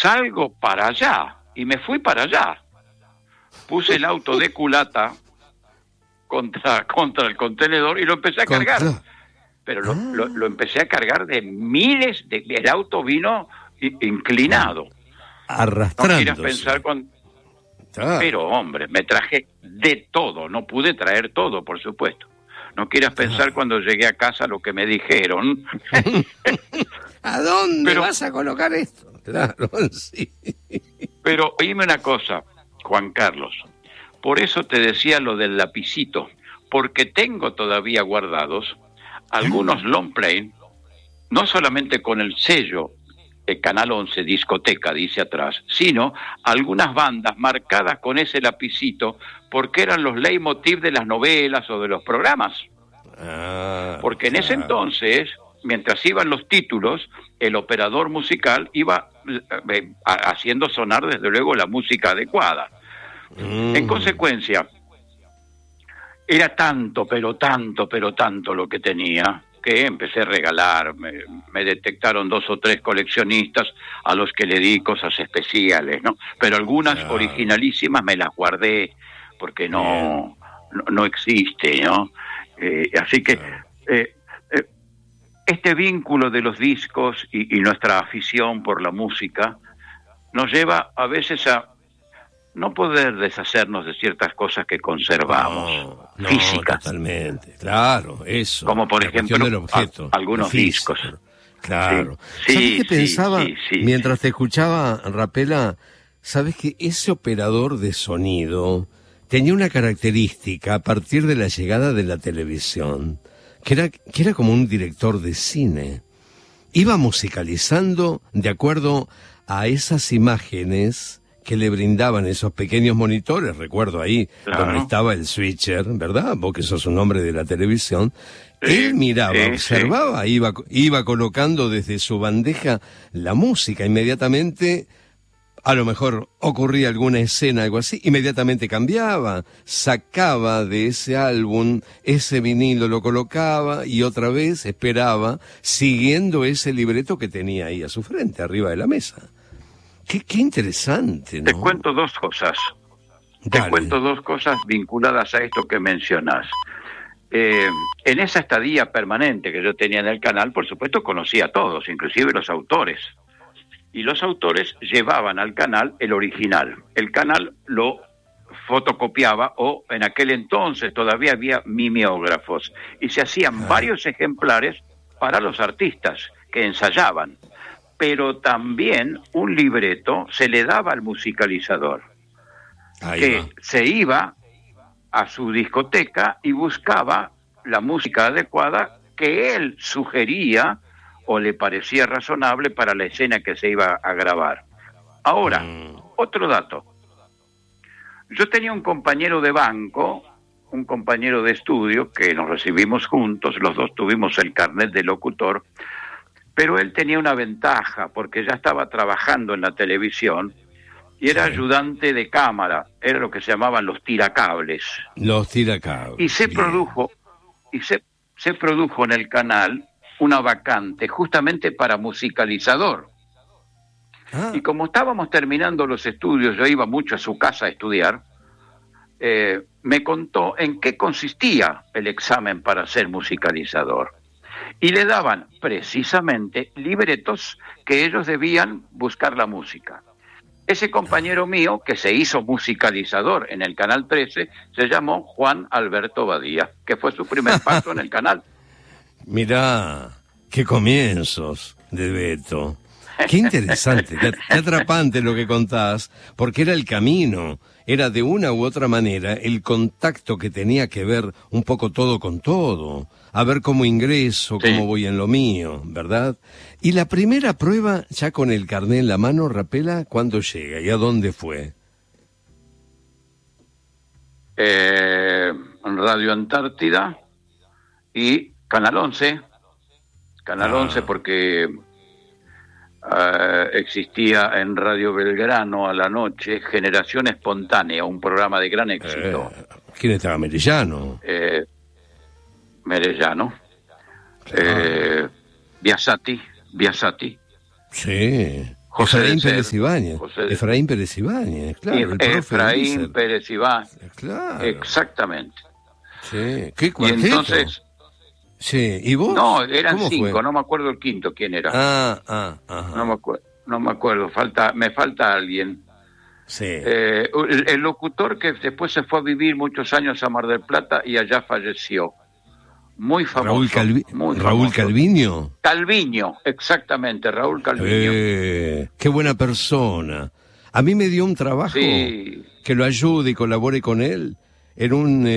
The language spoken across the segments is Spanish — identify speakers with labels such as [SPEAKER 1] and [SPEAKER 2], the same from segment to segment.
[SPEAKER 1] salgo para allá, y me fui para allá. Puse el auto de culata contra el contenedor y lo empecé a cargar. Pero lo empecé a cargar de miles el auto vino inclinado.
[SPEAKER 2] Arrastrándose.
[SPEAKER 1] No quieras pensar Pero, hombre, me traje de todo. No pude traer todo, por supuesto. No quieras pensar cuando llegué a casa lo que me dijeron.
[SPEAKER 2] ¿A dónde vas a colocar esto? Claro, sí.
[SPEAKER 1] Pero oíme una cosa, Juan Carlos. Por eso te decía lo del lapicito. Porque tengo todavía guardados algunos long play, no solamente con el sello Canal 11 discoteca, dice atrás, sino algunas bandas marcadas con ese lapicito porque eran los leitmotiv de las novelas o de los programas. Porque en ese entonces, mientras iban los títulos, el operador musical iba haciendo sonar desde luego la música adecuada. En consecuencia, era tanto, pero tanto lo que tenía, que empecé a regalar. Me detectaron 2 o 3 coleccionistas a los que le di cosas especiales, ¿no? Pero algunas originalísimas me las guardé, porque no existe, ¿no? Así que este vínculo de los discos y nuestra afición por la música nos lleva a veces a no poder deshacernos de ciertas cosas que conservamos, físicas.
[SPEAKER 2] Totalmente, claro, eso.
[SPEAKER 1] Como por ejemplo
[SPEAKER 2] del objeto,
[SPEAKER 1] algunos discos.
[SPEAKER 2] Claro. ¿Sabes qué pensaba mientras te escuchaba, Rapela? ¿Sabes que ese operador de sonido tenía una característica a partir de la llegada de la televisión, que era como un director de cine? Iba musicalizando de acuerdo a esas imágenes que le brindaban esos pequeños monitores, recuerdo ahí donde estaba el switcher, ¿verdad? Vos que sos un hombre de la televisión. Él miraba, observaba, iba colocando desde su bandeja la música. Inmediatamente, a lo mejor ocurría alguna escena, algo así, inmediatamente cambiaba, sacaba de ese álbum ese vinilo, lo colocaba y otra vez esperaba, siguiendo ese libreto que tenía ahí a su frente, arriba de la mesa. Qué interesante, ¿no?
[SPEAKER 1] Te cuento 2 cosas.
[SPEAKER 2] Dale.
[SPEAKER 1] Te cuento 2 cosas vinculadas a esto que mencionás. En esa estadía permanente que yo tenía en el canal, por supuesto, conocí a todos, inclusive los autores. Y los autores llevaban al canal el original. El canal lo fotocopiaba, o en aquel entonces todavía había mimeógrafos, y se hacían varios ejemplares para los artistas que ensayaban. Pero también un libreto se le daba al musicalizador, se iba a su discoteca y buscaba la música adecuada que él sugería o le parecía razonable para la escena que se iba a grabar. Ahora, otro dato. Yo tenía un compañero de banco, un compañero de estudio, que nos recibimos juntos, los dos tuvimos el carnet de locutor, pero él tenía una ventaja, porque ya estaba trabajando en la televisión y era ayudante de cámara, era lo que se llamaban los tiracables.
[SPEAKER 2] Los tiracables.
[SPEAKER 1] Y se produjo en el canal una vacante justamente para musicalizador. Y como estábamos terminando los estudios, yo iba mucho a su casa a estudiar, me contó en qué consistía el examen para ser musicalizador. Y le daban precisamente libretos que ellos debían buscar la música. Ese compañero mío, que se hizo musicalizador en el Canal 13, se llamó Juan Alberto Badía, que fue su primer paso en el canal.
[SPEAKER 2] Mirá, qué comienzos de Beto. Qué interesante, qué atrapante lo que contás, porque era el camino, era de una u otra manera el contacto que tenía que ver un poco todo con todo, a ver cómo ingreso, cómo voy en lo mío, ¿verdad? Y la primera prueba, ya con el carné en la mano, Rapela, ¿cuándo llega y a dónde fue?
[SPEAKER 1] Radio Antártida y Canal 11. Canal 11 porque existía en Radio Belgrano a la noche Generación Espontánea, un programa de gran éxito.
[SPEAKER 2] ¿Quién estaba? Merellano.
[SPEAKER 1] Merellano. Biasati.
[SPEAKER 2] Sí. Efraín Pérez Ibáñez. Efraín Pérez Ibáñez, claro.
[SPEAKER 1] Efraín Pérez Ibáñez.
[SPEAKER 2] Claro.
[SPEAKER 1] Exactamente.
[SPEAKER 2] Sí, qué cuarteto.
[SPEAKER 1] Y entonces...
[SPEAKER 2] Sí, ¿y vos?
[SPEAKER 1] No, eran
[SPEAKER 2] ¿Cómo
[SPEAKER 1] 5,
[SPEAKER 2] fue?
[SPEAKER 1] no me acuerdo el quinto quién era.
[SPEAKER 2] Ajá.
[SPEAKER 1] No me acuerdo, me falta alguien.
[SPEAKER 2] Sí.
[SPEAKER 1] El locutor que después se fue a vivir muchos años a Mar del Plata y allá falleció. Muy famoso.
[SPEAKER 2] Raúl Calviño.
[SPEAKER 1] Calviño, exactamente, Raúl Calviño.
[SPEAKER 2] Qué buena persona. A mí me dio un trabajo que lo ayude y colabore con él en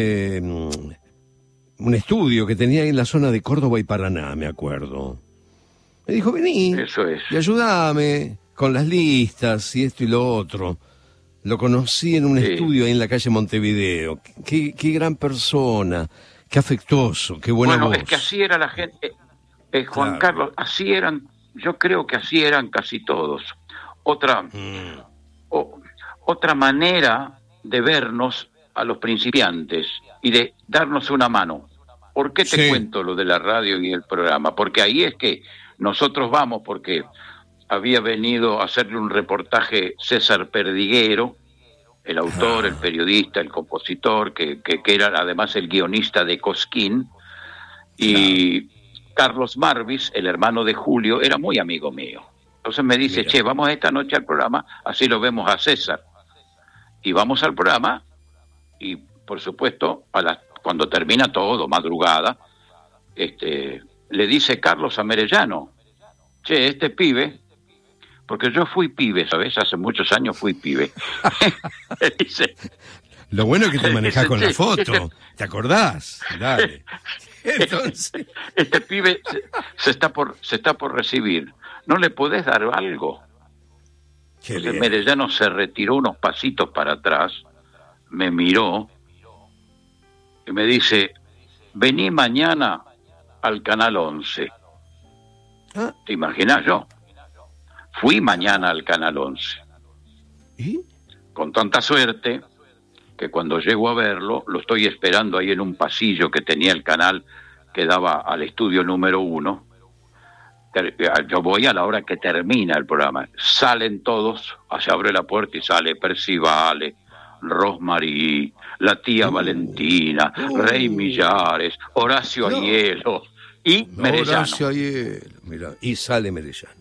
[SPEAKER 2] un estudio que tenía ahí en la zona de Córdoba y Paraná, me acuerdo. Me dijo, vení,
[SPEAKER 1] eso es,
[SPEAKER 2] y ayúdame con las listas y esto y lo otro. Lo conocí en un estudio ahí en la calle Montevideo. Qué gran persona, qué afectuoso, qué buena voz.
[SPEAKER 1] Bueno, es que así era la gente, Juan Carlos, así eran, yo creo que así eran casi todos. Otra manera de vernos a los principiantes y de darnos una mano. ¿Por qué te cuento lo de la radio y el programa? Porque ahí es que nosotros vamos, porque había venido a hacerle un reportaje César Perdiguero, el autor, el periodista, el compositor, que era además el guionista de Cosquín, y Carlos Marvis, el hermano de Julio, era muy amigo mío. Entonces me dice, vamos esta noche al programa, así lo vemos a César. Y vamos al programa, y por supuesto, cuando termina todo, madrugada, le dice Carlos a Merellano, este pibe, porque yo fui pibe, ¿sabes? Hace muchos años fui pibe. Dice,
[SPEAKER 2] lo bueno es que te manejás con la foto, ¿te acordás? Dale.
[SPEAKER 1] Entonces, este pibe se está por recibir. ¿No le podés dar algo? Entonces Merellano se retiró unos pasitos para atrás, me miró y me dice, vení mañana al Canal 11. ¿Te imaginas yo? Fui mañana al Canal 11.
[SPEAKER 2] ¿Y?
[SPEAKER 1] Con tanta suerte que cuando llego a verlo, lo estoy esperando ahí en un pasillo que tenía el canal que daba al estudio número 1. Yo voy a la hora que termina el programa. Salen todos, se abre la puerta y sale Percivale, Rosmarí, la tía Valentina, Rey Millares, Horacio Aiello y Merellano.
[SPEAKER 2] Horacio Aiello, mira, y sale Merellano.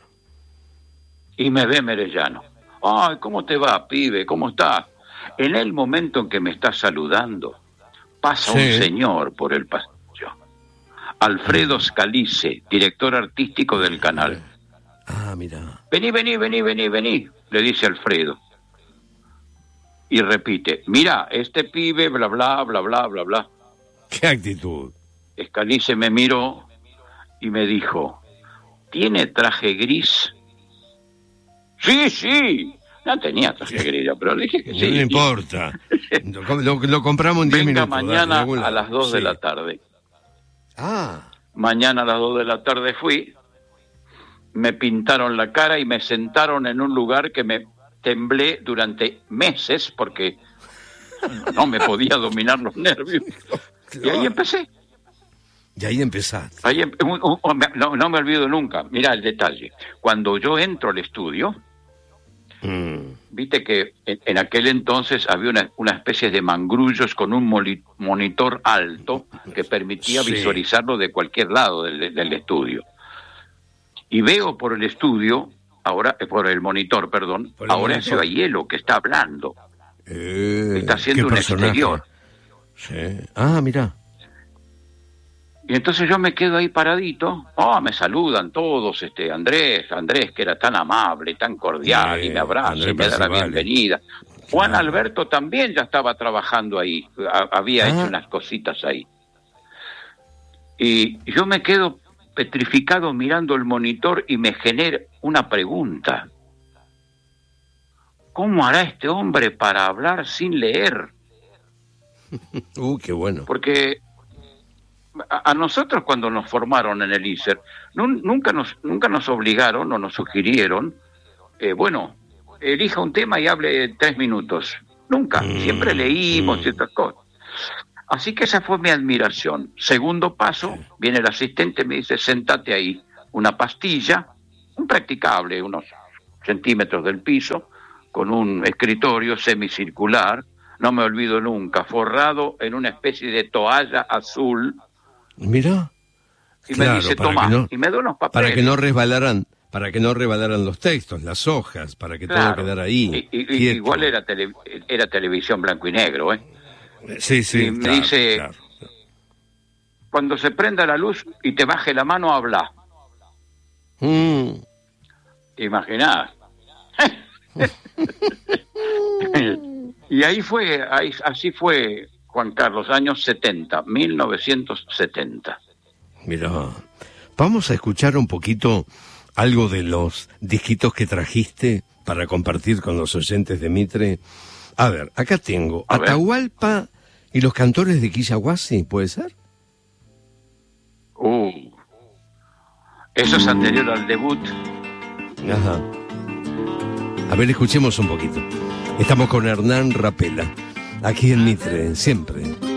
[SPEAKER 1] Y me ve Merellano. Ay, ¿cómo te va, pibe? ¿Cómo estás? En el momento en que me está saludando, pasa un señor por el pasillo. Alfredo Scalice, director artístico del canal.
[SPEAKER 2] Mira.
[SPEAKER 1] Vení, le dice Alfredo. Y repite, mira, este pibe, bla, bla, bla, bla, bla, bla.
[SPEAKER 2] ¿Qué actitud?
[SPEAKER 1] Scalice me miró y me dijo, ¿tiene traje gris? Sí. No tenía traje gris, pero le dije que sí.
[SPEAKER 2] No importa. Lo compramos en 10 minutos.
[SPEAKER 1] Venga mañana a las 2 de la tarde. Mañana a las 2 de la tarde fui, me pintaron la cara y me sentaron en un lugar que me temblé durante meses porque no me podía dominar los nervios. Claro. Y ahí empecé.
[SPEAKER 2] Y ahí empezaste.
[SPEAKER 1] No me olvido nunca. Mirá el detalle. Cuando yo entro al estudio, viste que en aquel entonces había una especie de mangrullos con un monitor alto que permitía visualizarlo de cualquier lado del estudio. Y veo por el estudio, por el monitor, ahora es Aiello que está hablando. Está haciendo un exterior.
[SPEAKER 2] Sí. Mirá.
[SPEAKER 1] Y entonces yo me quedo ahí paradito, me saludan todos, Andrés, que era tan amable, tan cordial, y me abraza y me da la bienvenida. Juan Alberto también ya estaba trabajando ahí, había hecho unas cositas ahí. Y yo me quedo petrificado mirando el monitor y me genera una pregunta. ¿Cómo hará este hombre para hablar sin leer?
[SPEAKER 2] Qué bueno.
[SPEAKER 1] Porque a nosotros cuando nos formaron en el ISER, nunca nos obligaron o nos sugirieron, elija un tema y hable 3 minutos. Nunca, siempre leímos ciertas cosas. Así que esa fue mi admiración. Segundo paso, viene el asistente y me dice, sentate ahí, una pastilla, un practicable, unos centímetros del piso, con un escritorio semicircular, no me olvido nunca, forrado en una especie de toalla azul.
[SPEAKER 2] Mirá.
[SPEAKER 1] Y me dice, tomá, y me da unos papeles.
[SPEAKER 2] Para que no resbalaran los textos, las hojas, para que todo quedara ahí.
[SPEAKER 1] Igual era televisión blanco y negro, ¿eh?
[SPEAKER 2] Sí,
[SPEAKER 1] y me dice, cuando se prenda la luz y te baje la mano, habla. Imaginás. Y así fue, Juan Carlos, años 70, 1970.
[SPEAKER 2] Mirá, vamos a escuchar un poquito algo de los disquitos que trajiste para compartir con los oyentes de Mitre. A ver, acá tengo Atahualpa y los cantores de Quillahuasi, ¿puede ser?
[SPEAKER 1] Eso es anterior al debut.
[SPEAKER 2] Ajá. A ver, escuchemos un poquito. Estamos con Hernán Rapela, aquí en Mitre, siempre.